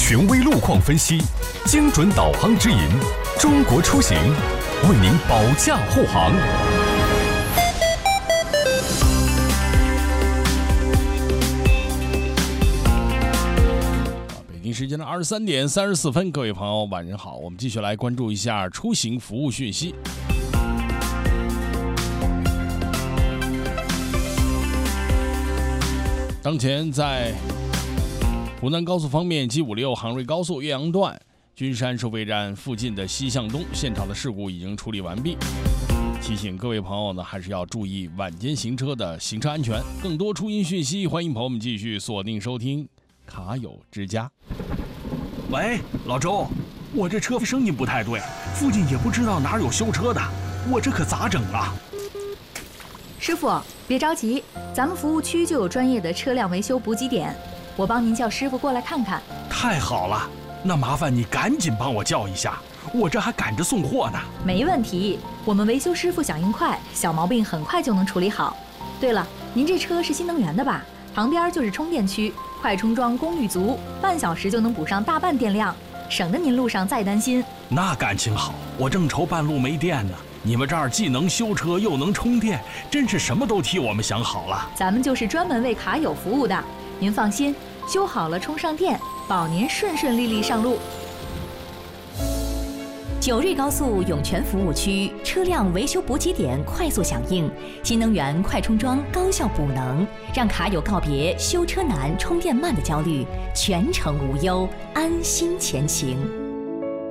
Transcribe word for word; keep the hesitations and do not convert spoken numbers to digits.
权威路况分析，精准导航指引，中国出行为您保驾护航。 北京时间的二十三点三十四分，各位朋友晚上好，我们继续来关注一下出行服务讯息。当前在湖南高速方面，G五十六杭瑞高速岳阳段君山收费站附近的西向东现场的事故已经处理完毕。提醒各位朋友呢，还是要注意晚间行车的行车安全。更多出行讯息，欢迎朋友们继续锁定收听卡友之家。 喂，老周，我这车声音不太对，附近也不知道哪有修车的，我这可咋整啊？ 师傅，别着急，咱们服务区就有专业的车辆维修补给点，我帮您叫师傅过来看看。 太好了，那麻烦你赶紧帮我叫一下，我这还赶着送货呢。 没问题，我们维修师傅响应快，小毛病很快就能处理好。对了，您这车是新能源的吧？旁边就是充电区，快充桩功率足，半小时就能补上大半电量，省得您路上再担心。 那感情好，我正愁半路没电呢。你们这儿既能修车又能充电，真是什么都替我们想好了。 咱们就是专门为卡友服务的，您放心，修好了充上电，保您顺顺利利上路。 九瑞高速涌泉服务区车辆维修补给点快速响应，新能源快充桩高效补能，让卡友告别修车难、充电慢的焦虑，全程无忧，安心前行。